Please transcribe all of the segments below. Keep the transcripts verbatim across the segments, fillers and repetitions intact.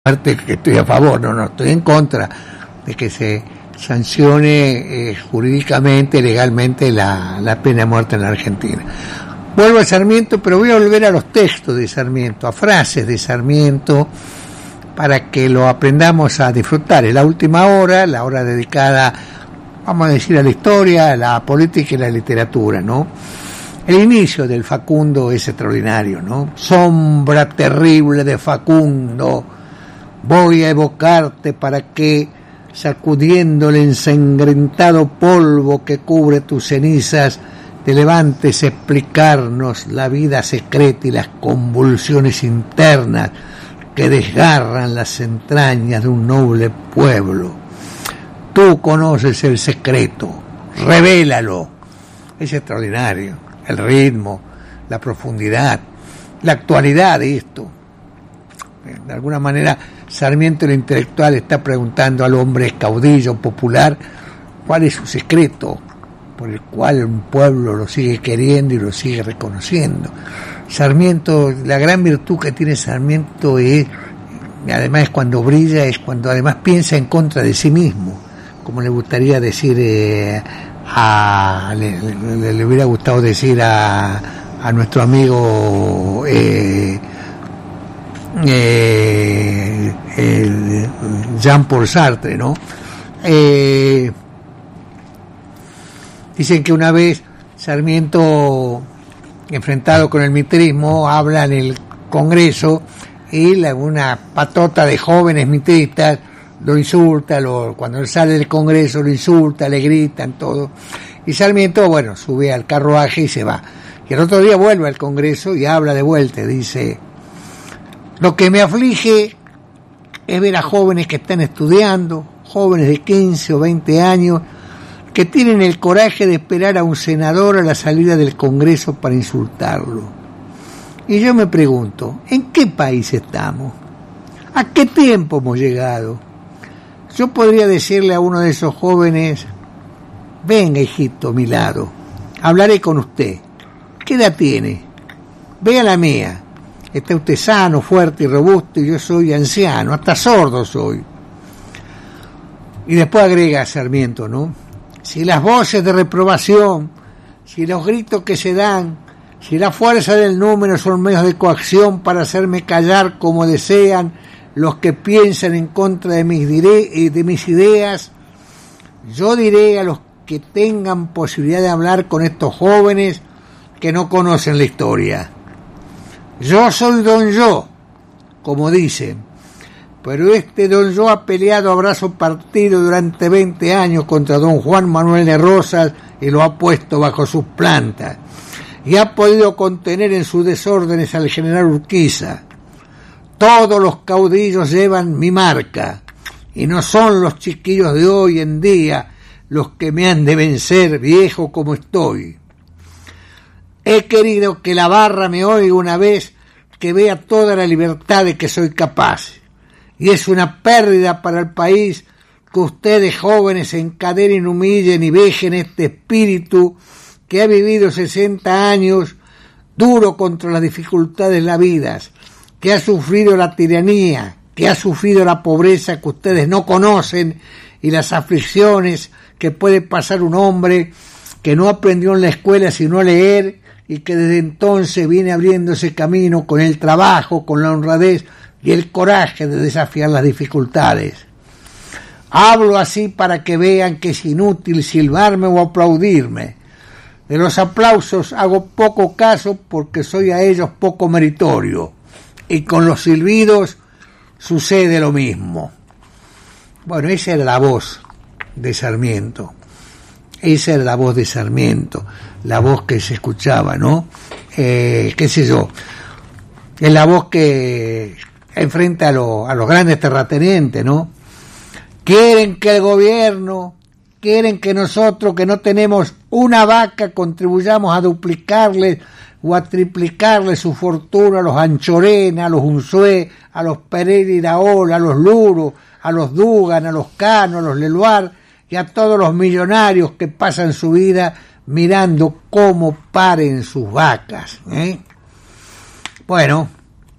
parte que estoy a favor, no, no, estoy en contra de que se sancione eh, jurídicamente, legalmente la, la pena de muerte en la Argentina. Vuelvo a Sarmiento, pero voy a volver a los textos de Sarmiento, a frases de Sarmiento, para que lo aprendamos a disfrutar. Es la última hora, la hora dedicada, vamos a decir, a la historia, a la política y la literatura, ¿no? El inicio del Facundo es extraordinario, ¿no? Sombra terrible de Facundo, voy a evocarte para que, sacudiendo el ensangrentado polvo que cubre tus cenizas, te levantes a explicarnos la vida secreta y las convulsiones internas que desgarran las entrañas de un noble pueblo. Tú conoces el secreto, revélalo. Es extraordinario el ritmo, la profundidad, la actualidad de esto. De alguna manera, Sarmiento, el intelectual, está preguntando al hombre caudillo popular cuál es su secreto por el cual un pueblo lo sigue queriendo y lo sigue reconociendo. Sarmiento, la gran virtud que tiene Sarmiento es, además cuando brilla, es cuando además piensa en contra de sí mismo, como le gustaría decir eh, a le, le, le hubiera gustado decir a, a nuestro amigo eh, eh, el Jean-Paul Sartre, ¿no? Eh, dicen que una vez Sarmiento, enfrentado con el mitrismo, habla en el Congreso y la, una patota de jóvenes mitristas lo insulta, lo, cuando él sale del Congreso lo insulta, le gritan, todo. Y Sarmiento, bueno, sube al carruaje y se va. Y el otro día vuelve al Congreso y habla de vuelta, dice: lo que me aflige es ver a jóvenes que están estudiando, jóvenes de quince o veinte años, que tienen el coraje de esperar a un senador a la salida del Congreso para insultarlo. Y yo me pregunto, ¿en qué país estamos? ¿A qué tiempo hemos llegado? Yo podría decirle a uno de esos jóvenes: venga, hijito, a mi lado, hablaré con usted. ¿Qué edad tiene? Vea la mía. Está usted sano, fuerte y robusto, y yo soy anciano, hasta sordo soy. Y después agrega Sarmiento, ¿no? Si las voces de reprobación, si los gritos que se dan, si la fuerza del número son medios de coacción para hacerme callar como desean los que piensan en contra de mis, diré, de mis ideas, yo diré a los que tengan posibilidad de hablar con estos jóvenes que no conocen la historia: yo soy Don Yo, como dicen, pero este Don Yo ha peleado a brazo partido durante veinte años contra Don Juan Manuel de Rosas y lo ha puesto bajo sus plantas, y ha podido contener en sus desórdenes al general Urquiza. Todos los caudillos llevan mi marca, y no son los chiquillos de hoy en día los que me han de vencer, viejo como estoy. He querido que la barra me oiga una vez, que vea toda la libertad de que soy capaz. Y es una pérdida para el país que ustedes jóvenes se encadenen, humillen y vejen este espíritu que ha vivido sesenta años duro contra las dificultades de la vida, que ha sufrido la tiranía, que ha sufrido la pobreza que ustedes no conocen y las aflicciones que puede pasar un hombre que no aprendió en la escuela sino a leer y que desde entonces viene abriéndose camino con el trabajo, con la honradez y el coraje de desafiar las dificultades. Hablo así para que vean que es inútil silbarme o aplaudirme. De los aplausos hago poco caso porque soy a ellos poco meritorio, y con los silbidos sucede lo mismo. Bueno, esa era la voz de Sarmiento. Esa era la voz de Sarmiento, la voz que se escuchaba, ¿no? Eh, qué sé yo, es la voz que enfrenta a, lo, a los grandes terratenientes, ¿no? Quieren que el gobierno, quieren que nosotros, que no tenemos una vaca, contribuyamos a duplicarle o a triplicarle su fortuna a los Anchorena, a los Unzué, a los Pereira Iraola, a los Luro, a los Dugan, a los Cano, a los Leluar y a todos los millonarios que pasan su vida mirando cómo paren sus vacas, ¿eh? Bueno,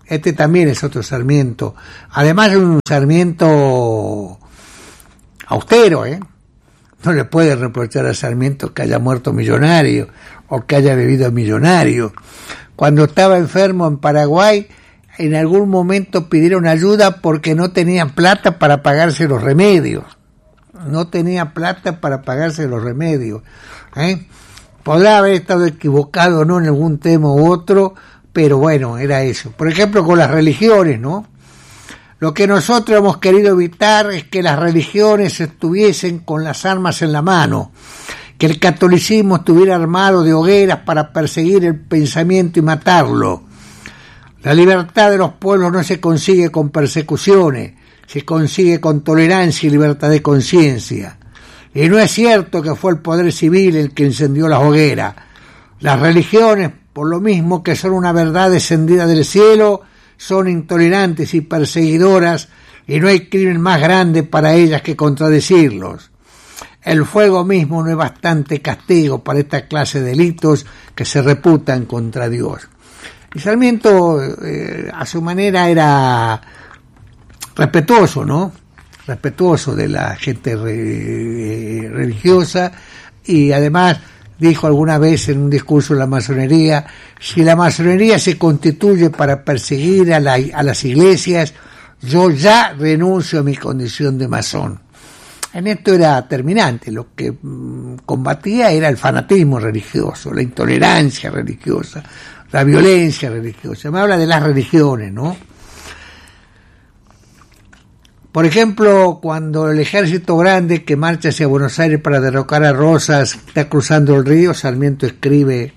Este también es otro Sarmiento. Además es un Sarmiento austero, ¿eh? No le puede reprochar a Sarmiento que haya muerto millonario o que haya bebido millonario. Cuando estaba enfermo en Paraguay, en algún momento pidieron ayuda porque no tenían plata para pagarse los remedios. No tenía plata para pagarse los remedios. ¿eh? Podrá haber estado equivocado o no en algún tema u otro, pero bueno, era eso. Por ejemplo, con las religiones, ¿no? Lo que nosotros hemos querido evitar es que las religiones estuviesen con las armas en la mano, que el catolicismo estuviera armado de hogueras para perseguir el pensamiento y matarlo. La libertad de los pueblos no se consigue con persecuciones, se consigue con tolerancia y libertad de conciencia. Y no es cierto que fue el poder civil el que encendió las hogueras. Las religiones, por lo mismo que son una verdad descendida del cielo, son intolerantes y perseguidoras, y no hay crimen más grande para ellas que contradecirlos. El fuego mismo no es bastante castigo para esta clase de delitos que se reputan contra Dios. Y Sarmiento, eh, a su manera, era respetuoso, ¿no? Respetuoso de la gente re, religiosa, y además dijo alguna vez en un discurso en la masonería: si la masonería se constituye para perseguir a, la, a las iglesias, yo ya renuncio a mi condición de masón. En esto era terminante, lo que mmm, combatía era el fanatismo religioso, la intolerancia religiosa, la violencia religiosa. Me habla de las religiones, ¿no? Por ejemplo, cuando el ejército grande que marcha hacia Buenos Aires para derrocar a Rosas está cruzando el río, Sarmiento escribe: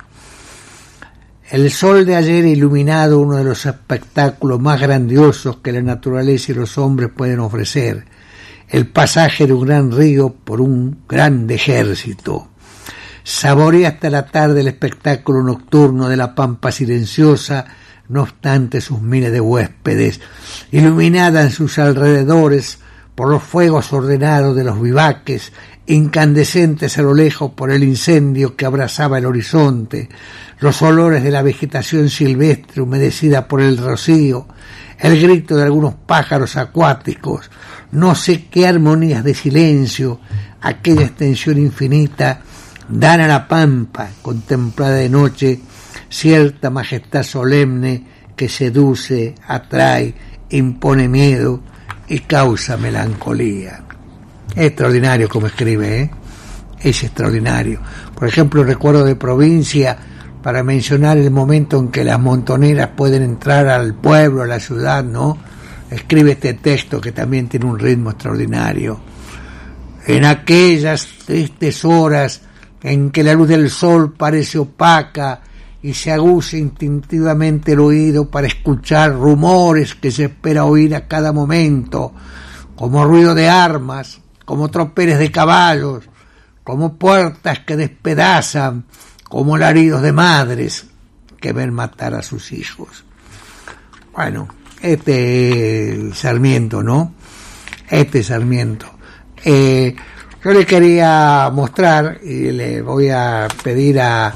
el sol de ayer ha iluminado uno de los espectáculos más grandiosos que la naturaleza y los hombres pueden ofrecer, el pasaje de un gran río por un grande ejército. Saboreé hasta la tarde el espectáculo nocturno de la pampa silenciosa, no obstante sus miles de huéspedes, iluminada en sus alrededores por los fuegos ordenados de los vivaques, incandescentes a lo lejos por el incendio que abrazaba el horizonte, los olores de la vegetación silvestre humedecida por el rocío, el grito de algunos pájaros acuáticos, no sé qué armonías de silencio, aquella extensión infinita, dan a la pampa, contemplada de noche, cierta majestad solemne que seduce, atrae, impone miedo y causa melancolía. Es extraordinario como escribe, ¿eh? Es extraordinario. Por ejemplo, recuerdo de provincia, para mencionar el momento en que las montoneras pueden entrar al pueblo, a la ciudad, ¿no? Escribe este texto que también tiene un ritmo extraordinario. En aquellas tristes horas en que la luz del sol parece opaca y se aguza instintivamente el oído para escuchar rumores que se espera oír a cada momento, como ruido de armas, como tropeles de caballos, como puertas que despedazan, como alaridos de madres que ven matar a sus hijos. Bueno, este Sarmiento, ¿no? Este Sarmiento. Eh, yo le quería mostrar, y le voy a pedir a,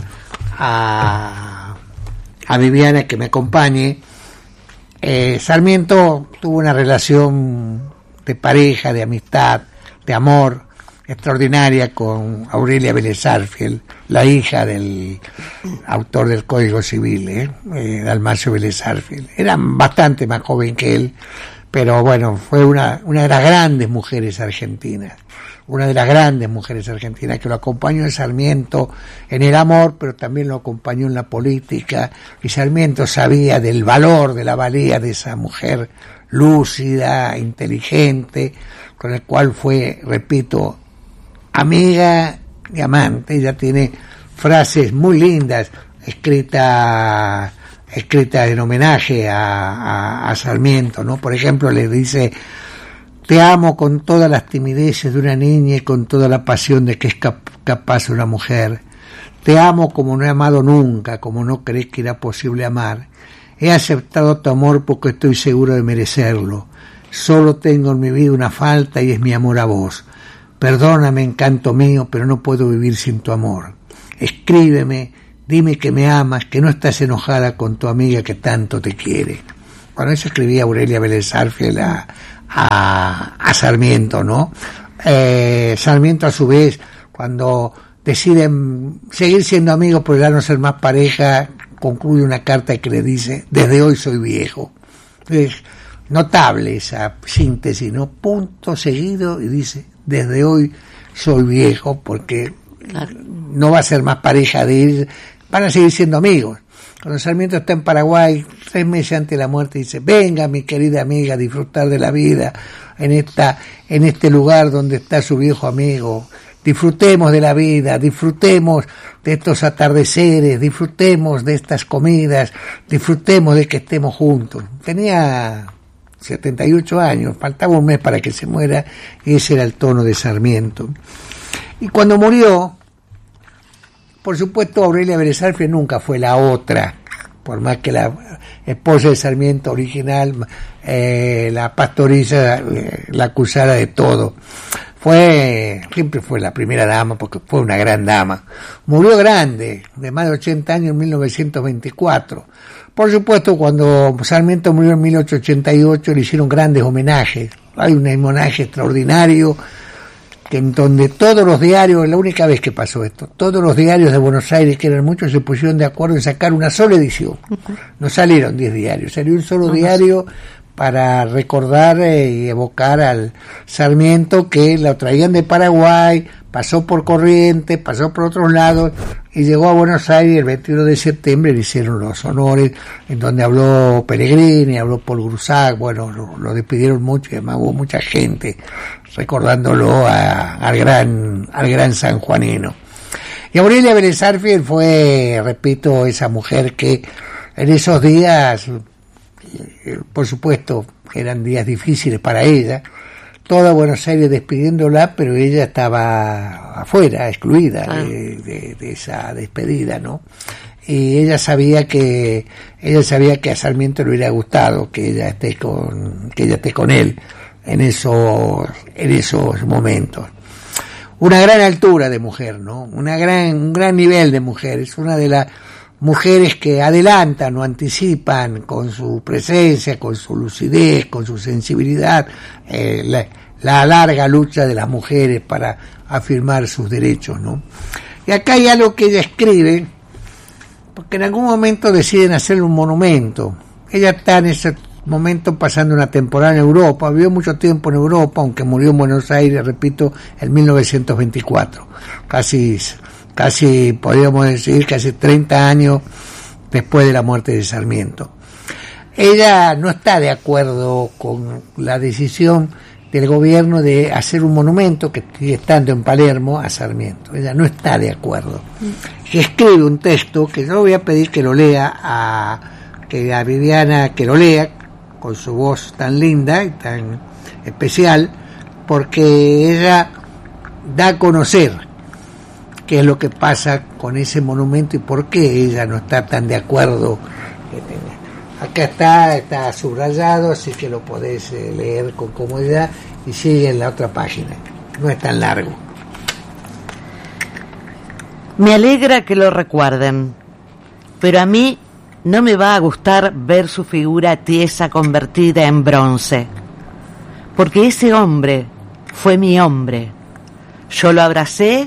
a, a Viviana que me acompañe. Eh, Sarmiento tuvo una relación de pareja, de amistad, de amor extraordinaria con Aurelia Vélez Sarsfield, la hija del autor del Código Civil, ¿eh? Eh, Dalmacio Vélez Sarsfield. Era bastante más joven que él, pero bueno, fue una, una de las grandes mujeres argentinas, una de las grandes mujeres argentinas que lo acompañó en Sarmiento en el amor, pero también lo acompañó en la política, y Sarmiento sabía del valor, de la valía de esa mujer lúcida, inteligente, con el cual fue, repito, amiga y amante. Ella tiene frases muy lindas escritas escritas en homenaje a, a, a Sarmiento, ¿no? Por ejemplo, le dice: te amo con todas las timideces de una niña y con toda la pasión de que es cap- capaz una mujer. Te amo como no he amado nunca, como no crees que era posible amar. He aceptado tu amor porque estoy seguro de merecerlo. Solo tengo en mi vida una falta y es mi amor a vos. Perdóname, encanto mío, pero no puedo vivir sin tu amor. Escríbeme, dime que me amas, que no estás enojada con tu amiga que tanto te quiere. Bueno, eso escribía Aurelia Vélez Sarsfield a, a, a Sarmiento, ¿no? Eh, Sarmiento, a su vez, cuando deciden seguir siendo amigos pero ya no ser más pareja, concluye una carta que le dice: desde hoy soy viejo. Es notable esa síntesis, ¿no? Punto seguido, y dice: desde hoy soy viejo, porque claro, no va a ser más pareja de él, van a seguir siendo amigos. Cuando Sarmiento está en Paraguay, tres meses antes de la muerte, dice: venga, mi querida amiga, a disfrutar de la vida en esta, en este lugar donde está su viejo amigo. Disfrutemos de la vida, disfrutemos de estos atardeceres, disfrutemos de estas comidas, disfrutemos de que estemos juntos. Tenía setenta y ocho años, faltaba un mes para que se muera, y ese era el tono de Sarmiento. Y cuando murió, por supuesto, Aurelia Vélez Sarsfield nunca fue la otra, por más que la esposa de Sarmiento original, eh, la pastoriza, eh, la acusara de todo. Fue, siempre fue la primera dama, porque fue una gran dama. Murió grande, de más de ochenta años, en mil novecientos veinticuatro. Por supuesto, cuando Sarmiento murió en mil ochocientos ochenta y ocho, le hicieron grandes homenajes. Hay un homenaje extraordinario, que en donde todos los diarios, la única vez que pasó esto, todos los diarios de Buenos Aires, que eran muchos, se pusieron de acuerdo en sacar una sola edición. No salieron diez diarios, salió un solo diario para recordar eh, y evocar al Sarmiento, que lo traían de Paraguay, pasó por Corrientes, pasó por otros lados y llegó a Buenos Aires. El veintiuno de septiembre le hicieron los honores, en donde habló Pellegrini, habló Paul Grusac, bueno, lo, lo despidieron mucho, y además hubo mucha gente recordándolo a, al gran al gran sanjuanino. Y Aurelia Vélez Sarsfield fue, repito, esa mujer que en esos días, por supuesto, eran días difíciles para ella, toda Buenos Aires despidiéndola, pero ella estaba afuera, excluida ah. de, de, de esa despedida, ¿no? Y ella sabía que ella sabía que a Sarmiento le hubiera gustado que ella esté con que ella esté con él en esos en esos momentos. Una gran altura de mujer, ¿no? Una gran un gran nivel de mujer. Es una de las mujeres que adelantan o anticipan con su presencia, con su lucidez, con su sensibilidad, eh, la, la larga lucha de las mujeres para afirmar sus derechos, ¿no? Y acá hay algo que ella escribe, porque en algún momento deciden hacerle un monumento. Ella está en ese momento pasando una temporada en Europa, vivió mucho tiempo en Europa, aunque murió en Buenos Aires, repito, en mil novecientos veinticuatro, casi casi podríamos decir casi treinta años después de la muerte de Sarmiento. Ella no está de acuerdo con la decisión del gobierno de hacer un monumento, que sigue estando en Palermo, a Sarmiento. Ella no está de acuerdo. Y escribe un texto que yo voy a pedir que lo lea a, que a Viviana que lo lea con su voz tan linda y tan especial, porque ella da a conocer qué es lo que pasa con ese monumento y por qué ella no está tan de acuerdo. Acá está, está subrayado, así que lo podés leer con comodidad, y sigue en la otra página, no es tan largo. Me alegra que lo recuerden, pero a mí no me va a gustar ver su figura tiesa convertida en bronce, porque ese hombre fue mi hombre. Yo lo abracé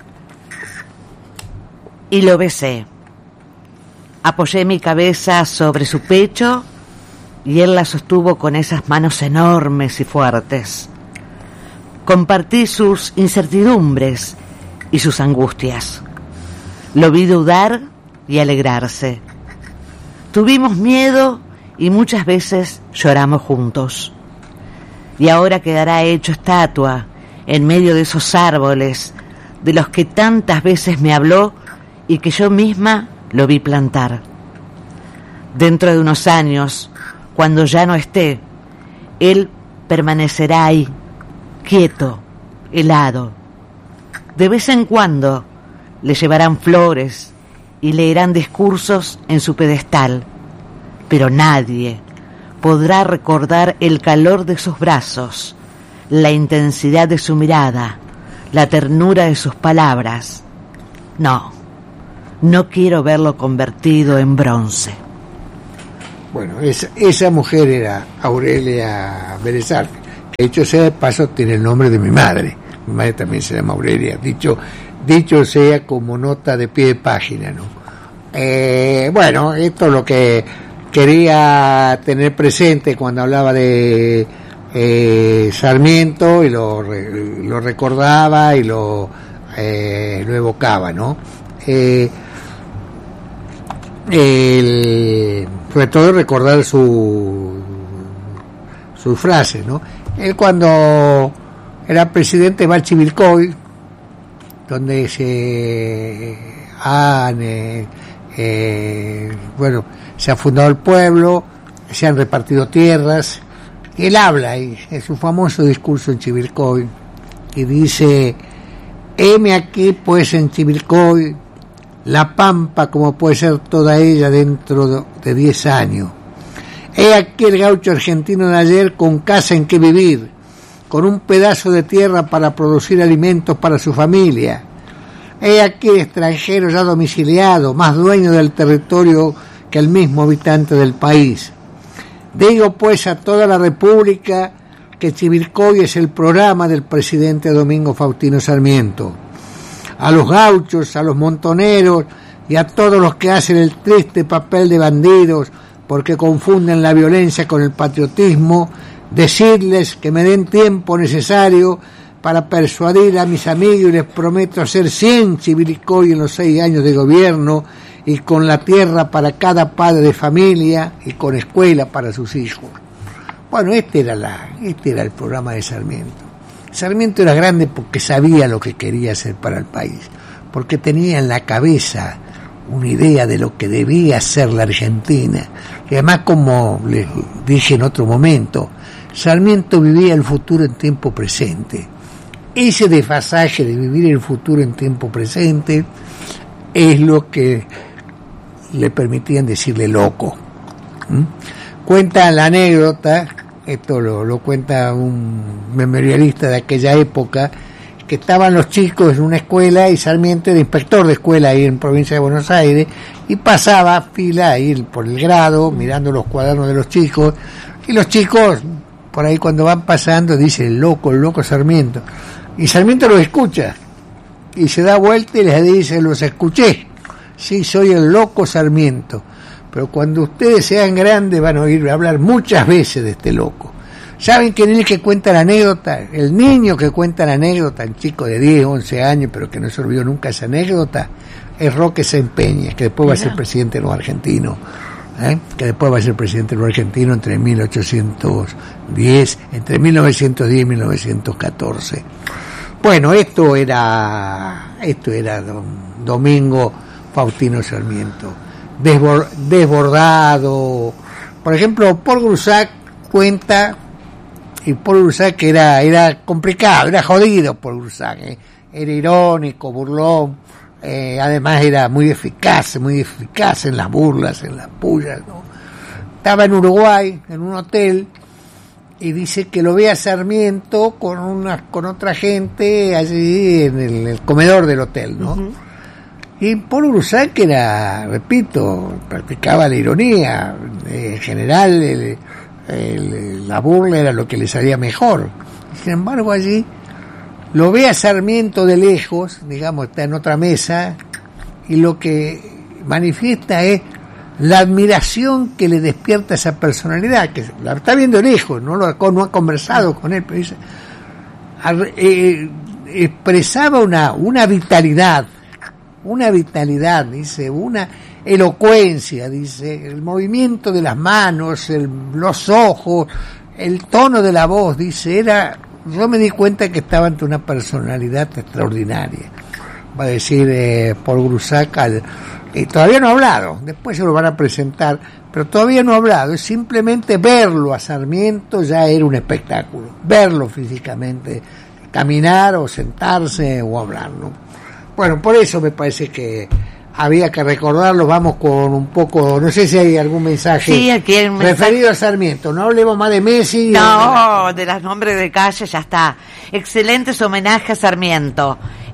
y lo besé. Apoyé mi cabeza sobre su pecho y él la sostuvo con esas manos enormes y fuertes. Compartí sus incertidumbres y sus angustias. Lo vi dudar y alegrarse. Tuvimos miedo y muchas veces lloramos juntos. Y ahora quedará hecho estatua en medio de esos árboles de los que tantas veces me habló y que yo misma lo vi plantar. Dentro de unos años, cuando ya no esté, él permanecerá ahí, quieto, helado. De vez en cuando le llevarán flores y leerán discursos en su pedestal, pero nadie podrá recordar el calor de sus brazos, la intensidad de su mirada, la ternura de sus palabras. No, no quiero verlo convertido en bronce. Bueno, esa, esa mujer era Aurelia Vélez Arfield, que dicho sea de paso tiene el nombre de mi madre. Mi madre también se llama Aurelia, dicho, dicho sea como nota de pie de página, ¿no? Eh, bueno, esto es lo que quería tener presente cuando hablaba de eh, Sarmiento y lo, lo recordaba y lo, eh, lo evocaba, ¿no? Eh, el, sobre todo recordar su sus frases, ¿no? Él cuando era presidente va al Chivilcoy, donde se han eh, eh, bueno, se ha fundado el pueblo, se han repartido tierras. Él habla y en su famoso discurso en Chivilcoy y dice: heme aquí pues en Chivilcoy la pampa como puede ser toda ella dentro de diez años. He aquí el gaucho argentino de ayer con casa en que vivir, con un pedazo de tierra para producir alimentos para su familia. He aquí el extranjero ya domiciliado, más dueño del territorio que el mismo habitante del país. Digo pues a toda la República que Chivilcoy es el programa del presidente Domingo Faustino Sarmiento. A los gauchos, a los montoneros y a todos los que hacen el triste papel de bandidos porque confunden la violencia con el patriotismo, decirles que me den tiempo necesario para persuadir a mis amigos y les prometo hacer cien Chivilcoy en los seis años de gobierno y con la tierra para cada padre de familia y con escuela para sus hijos. Bueno, este era, la, este era el programa de Sarmiento. Sarmiento era grande porque sabía lo que quería hacer para el país, porque tenía en la cabeza una idea de lo que debía ser la Argentina. Y además, como les dije en otro momento, Sarmiento vivía el futuro en tiempo presente. Ese desfasaje de vivir el futuro en tiempo presente es lo que le permitían decirle loco. ¿Mm? Cuenta la anécdota, esto lo, lo cuenta un memorialista de aquella época, que estaban los chicos en una escuela y Sarmiento era inspector de escuela ahí en provincia de Buenos Aires y pasaba fila ahí por el grado mirando los cuadernos de los chicos y los chicos por ahí cuando van pasando dicen el loco, el loco Sarmiento, y Sarmiento los escucha y se da vuelta y les dice: los escuché, sí, soy el loco Sarmiento, pero cuando ustedes sean grandes van a oír hablar muchas veces de este loco. ¿Saben quién es el que cuenta la anécdota? El niño que cuenta la anécdota, un chico de diez, once años, pero que no se olvidó nunca esa anécdota, es Roque Sempeña, que después va a ser presidente de los argentinos, ¿eh? que después va a ser presidente de los argentinos entre mil ochocientos diez, entre mil novecientos diez y mil novecientos catorce. Bueno, esto era, esto era don Domingo Faustino Sarmiento, desbor, desbordado. Por ejemplo, Paul Grusac cuenta, y Paul Grusac era, era complicado, era jodido Paul Grusac, ¿eh? Era irónico, burlón, eh, además era muy eficaz, muy eficaz en las burlas, en las pullas, ¿no? Estaba en Uruguay, en un hotel, y dice que lo ve a Sarmiento con una, con otra gente allí en el, el comedor del hotel, ¿no? Uh-huh. Y Paul Grusac era, repito, practicaba la ironía, en general el, el, la burla era lo que le salía mejor. Sin embargo, allí lo ve a Sarmiento de lejos, digamos, está en otra mesa, y lo que manifiesta es la admiración que le despierta esa personalidad, que la está viendo de lejos, no, lo, no ha conversado con él, pero dice, eh, expresaba una, una vitalidad, una vitalidad, dice, una elocuencia, dice, el movimiento de las manos, el, los ojos, el tono de la voz, dice, era, yo me di cuenta que estaba ante una personalidad extraordinaria. Va a decir eh, Paul Grusac, al, eh, todavía no ha hablado, después se lo van a presentar, pero todavía no ha hablado, es simplemente verlo a Sarmiento ya era un espectáculo, verlo físicamente, caminar o sentarse o hablar, ¿no? Bueno, por eso me parece que había que recordarlo. Vamos con un poco, no sé si hay algún mensaje sí, aquí hay un referido mensaje. a Sarmiento. No hablemos más de Messi. No, de, de los nombres de calle ya está. Excelentes homenajes a Sarmiento.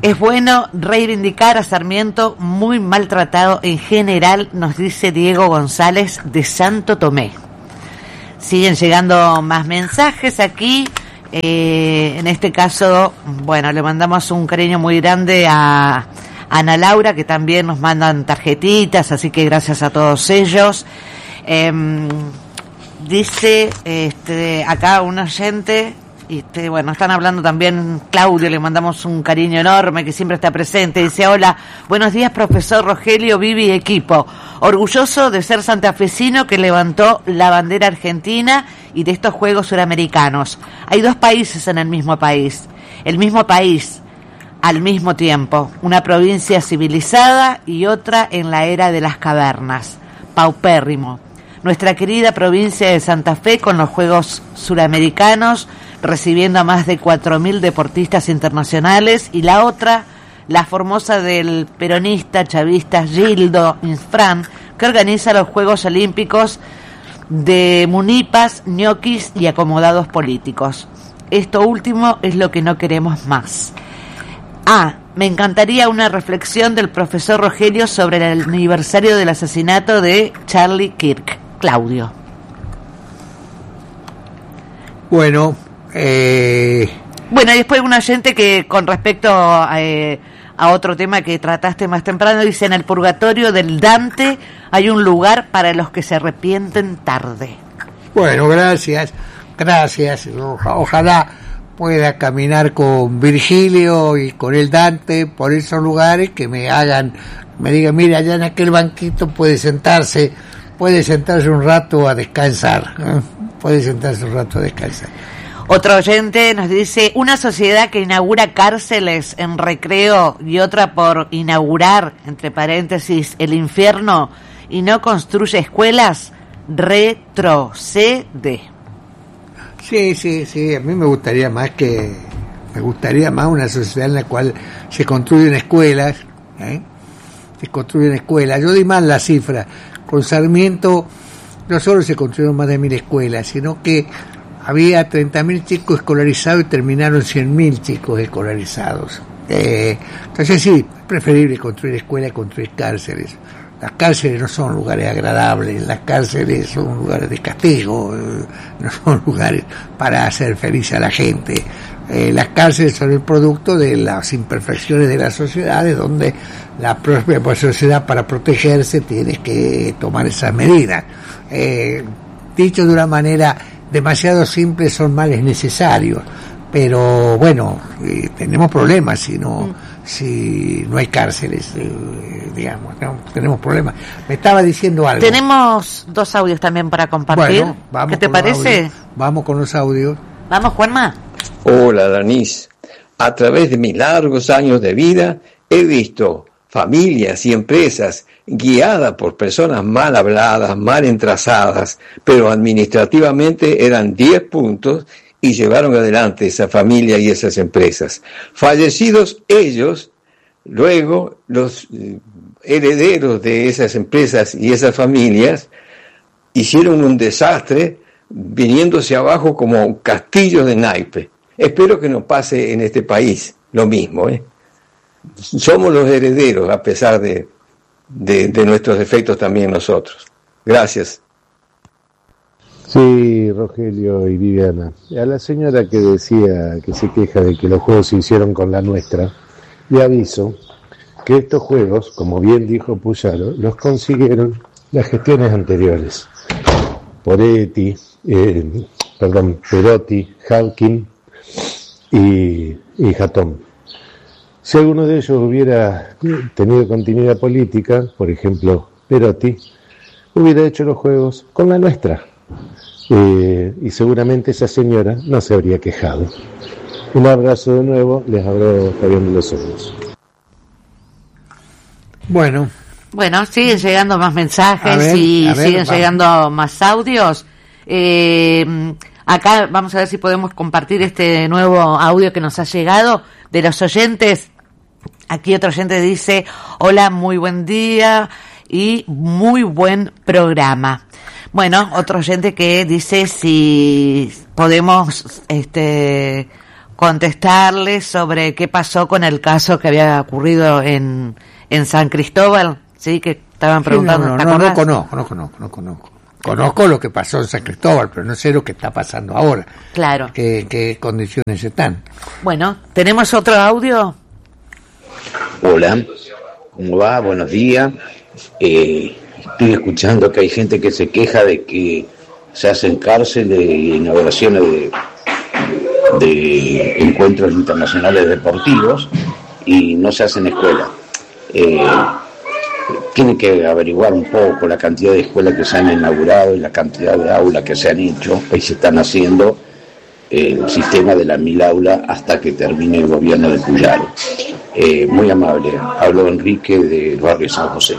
Es bueno reivindicar a Sarmiento, muy maltratado en general, nos dice Diego González de Santo Tomé. Siguen llegando más mensajes aquí. Eh, en este caso, bueno, le mandamos un cariño muy grande a Ana Laura, que también nos mandan tarjetitas, así que gracias a todos ellos. Eh, dice este, acá un oyente, este, bueno, están hablando también, Claudio, le mandamos un cariño enorme, que siempre está presente. Dice: hola, buenos días, profesor Rogelio, Vivi y equipo. Orgulloso de ser santafesino que levantó la bandera argentina y de estos Juegos Suramericanos. Hay dos países en el mismo país, el mismo país al mismo tiempo, una provincia civilizada y otra en la era de las cavernas, paupérrimo. Nuestra querida provincia de Santa Fe con los Juegos Suramericanos, recibiendo a más de cuatro mil deportistas internacionales, y la otra, la Formosa del peronista chavista Gildo Infran, que organiza los Juegos Olímpicos de munipas, ñoquis y acomodados políticos. Esto último es lo que no queremos más. Ah, me encantaría una reflexión del profesor Rogelio sobre el aniversario del asesinato de Charlie Kirk. Claudio. Bueno, eh... bueno, y después un oyente que con respecto a, eh, a otro tema que trataste más temprano, dice: en el purgatorio del Dante hay un lugar para los que se arrepienten tarde. Bueno, gracias, gracias. Ojalá pueda caminar con Virgilio y con el Dante por esos lugares, que me hagan, me digan: mira, allá en aquel banquito puede sentarse, puede sentarse un rato a descansar, ¿eh? puede sentarse un rato a descansar. Otro oyente nos dice: una sociedad que inaugura cárceles en Recreo y otra por inaugurar, entre paréntesis, el infierno, y no construye escuelas, retrocede. Sí, sí, sí, a mí me gustaría más que, me gustaría más una sociedad en la cual se construyen escuelas, ¿eh? se construyen escuelas. Yo di mal la cifra, con Sarmiento no solo se construyeron más de mil escuelas, sino que había treinta mil chicos escolarizados y terminaron cien mil chicos escolarizados. Eh, entonces sí, es preferible construir escuelas que construir cárceles. Las cárceles no son lugares agradables, las cárceles son lugares de castigo, eh, no son lugares para hacer feliz a la gente. Eh, las cárceles son el producto de las imperfecciones de las sociedades, donde la propia sociedad, para protegerse, tiene que tomar esas medidas. Eh, dicho de una manera demasiado simple, son males necesarios, pero bueno, eh, tenemos problemas si no... Mm. si no hay cárceles, eh, digamos, no tenemos problemas. Me estaba diciendo algo. Tenemos dos audios también para compartir. Bueno, vamos. ¿Qué te parece? Vamos con los audios. Vamos, Juanma. Hola, Danis. A través de mis largos años de vida he visto familias y empresas guiadas por personas mal habladas, mal entrazadas, pero administrativamente eran diez puntos y llevaron adelante esa familia y esas empresas. Fallecidos ellos, luego los herederos de esas empresas y esas familias hicieron un desastre, viniéndose abajo como castillos de naipe. Espero que no pase en este país lo mismo, ¿eh? Somos los herederos, a pesar de, de, de nuestros defectos también nosotros. Gracias. Sí, Rogelio y Viviana. A la señora que decía que se queja de que los juegos se hicieron con la nuestra, le aviso que estos juegos, como bien dijo Puyaro, los consiguieron las gestiones anteriores. Poretti, eh, perdón, Perotti, Hawking y, y Jatón. Si alguno de ellos hubiera tenido continuidad política, por ejemplo, Perotti, hubiera hecho los juegos con la nuestra. Eh, y seguramente esa señora no se habría quejado. Un abrazo de nuevo, les habló Fabián de los Olmos. Bueno. Bueno, siguen llegando más mensajes ver, y ver, siguen vamos. llegando más audios. Eh, acá vamos a ver si podemos compartir este nuevo audio que nos ha llegado de los oyentes. Aquí otro oyente dice: hola, muy buen día y muy buen programa. Bueno, otro oyente que dice si podemos este contestarles sobre qué pasó con el caso que había ocurrido en, en San Cristóbal, sí, que estaban preguntando. Sí, no, no, no, no conozco, no conozco, no conozco. Conozco lo que pasó en San Cristóbal, pero no sé lo que está pasando ahora. Claro. ¿Qué, qué condiciones están? Bueno, ¿tenemos otro audio? Hola, ¿cómo va? Buenos días. Eh, estoy escuchando que hay gente que se queja de que se hacen cárceles y inauguraciones de, de encuentros internacionales deportivos y no se hacen escuelas. Eh, Tiene que averiguar un poco la cantidad de escuelas que se han inaugurado y la cantidad de aulas que se han hecho. Ahí se están haciendo el sistema de las mil aulas hasta que termine el gobierno de Puyaro. Eh, muy amable, hablo Enrique del barrio San José.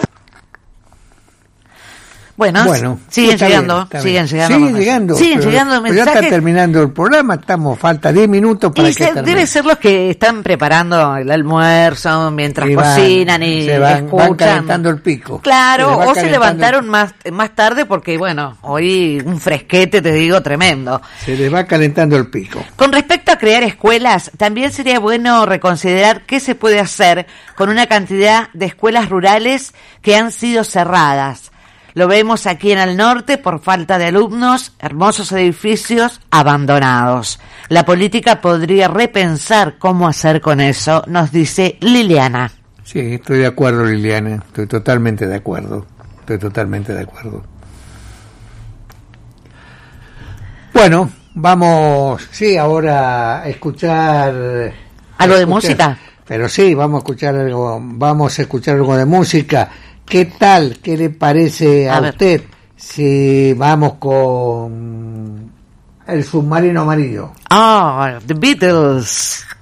Bueno, bueno siguen llegando, bien, siguen llegando. Siguen llegando. Siguen pero, llegando pero mensajes. ya está terminando el programa, estamos, falta diez minutos para y que se, termine. debe ser los que están preparando el almuerzo mientras y van, cocinan y se van, escuchan. van calentando el pico. Claro, se o se levantaron el... más más tarde porque, bueno, hoy un fresquete, te digo, tremendo. Se les va calentando el pico. Con respecto a crear escuelas, también sería bueno reconsiderar qué se puede hacer con una cantidad de escuelas rurales que han sido cerradas. Lo vemos aquí en el norte por falta de alumnos, hermosos edificios abandonados. La política podría repensar cómo hacer con eso, nos dice Liliana. Sí, estoy de acuerdo, Liliana, estoy totalmente de acuerdo, estoy totalmente de acuerdo. Bueno, vamos, sí, ahora a escuchar... ¿Algo a de escuchar, música? Pero sí, vamos a escuchar algo, vamos a escuchar algo de música. ¿Qué tal? ¿Qué le parece a, a usted si vamos con El Submarino Amarillo? Ah, oh, The Beatles.